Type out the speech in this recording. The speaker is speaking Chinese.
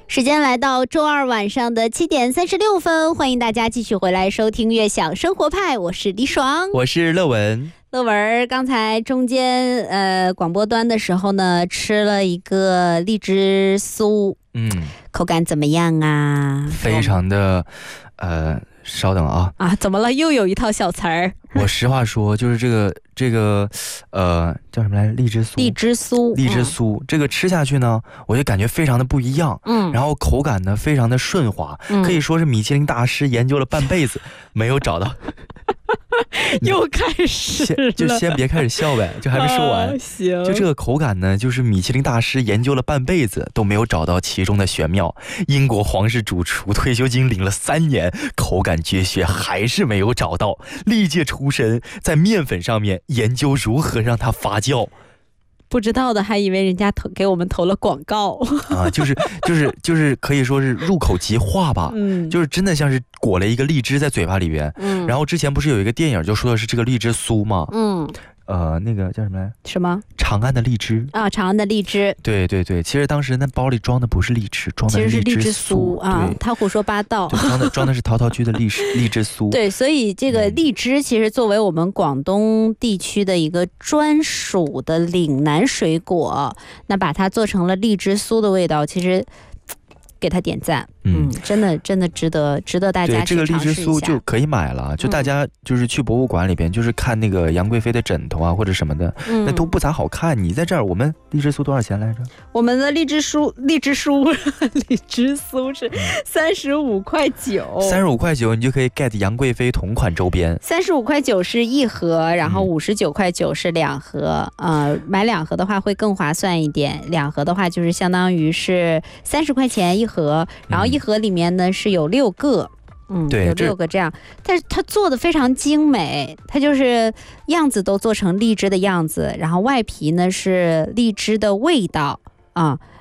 时间来到周二晚上的7点36分，欢迎大家继续回来收听悦享生活派，我是李爽， 我是乐文。 乐文刚才中间广播端的时候呢，吃了一个荔枝酥，口感怎么样啊？ 非常的稍等啊， 怎么了？又有一套小词儿。 我实话说，就是这个叫什么来着？荔枝酥，这个吃下去呢，我就感觉非常的不一样。然后口感呢非常的顺滑，可以说是米其林大师研究了半辈子没有找到。 又开始了， 就先别开始笑呗，就还没说完。 行， 就这个口感呢，就是米其林大师研究了半辈子都没有找到其中的玄妙。英国皇室主厨退休金领了3年，口感绝学还是没有找到。历届厨神在面粉上面研究如何让它发酵。 不知道的还以为人家给我们投了广告啊，就是可以说是入口即化吧，就是真的像是裹了一个荔枝在嘴巴里边，然后之前不是有一个电影就说的是这个荔枝酥吗？那个叫什么来？ 什么？ 长安的荔枝啊，长安的荔枝。 对对对，其实当时那包里装的不是荔枝，装的是荔枝酥啊，他胡说八道， 装的是陶陶居的荔枝酥。 对，所以这个荔枝其实作为我们广东地区的一个专属的岭南水果，那把它做成了荔枝酥的味道，其实给他点赞。真的值得大家去尝试一下。这个荔枝酥就可以买了，就大家就是去博物馆里边，就是看那个杨贵妃的枕头啊或者什么的，那都不咋好看。你在这儿，我们荔枝酥多少钱来着？ 我们的荔枝酥是35.9块 ，35.9块，你就可以 get 杨贵妃同款周边。 35.9块是一盒，然后59.9块是2盒。买2盒的话会更划算一点，2盒的话就是相当于是30块钱一盒，然后一盒里面呢是有6个， 对， 有6个这样，但是它做的非常精美，它就是样子都做成荔枝的样子，然后外皮呢是荔枝的味道啊，